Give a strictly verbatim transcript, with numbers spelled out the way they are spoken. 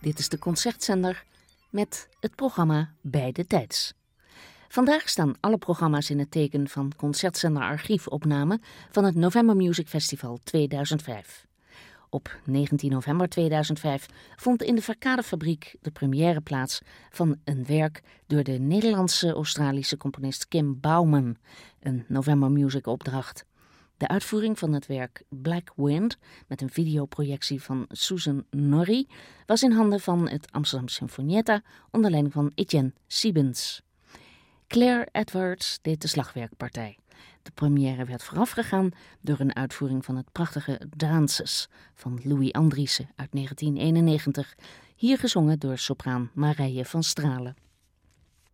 Dit is de Concertzender met het programma Bij de Tijds. Vandaag staan alle programma's in het teken van Concertzender archiefopname van het November Music Festival tweeduizend vijf. Op negentien november tweeduizend vijf vond in de Verkadefabriek de première plaats van een werk door de Nederlandse-Australische componist Kim Bauman, een November Music opdracht. De uitvoering van het werk Black Wind, met een videoprojectie van Susan Norrie, was in handen van het Amsterdam Sinfonietta onder leiding van Etienne Siebens. Claire Edwards deed de slagwerkpartij. De première werd voorafgegaan door een uitvoering van het prachtige Dances van Louis Andriessen uit negentien eenennegentig, hier gezongen door sopraan Marije van Stralen.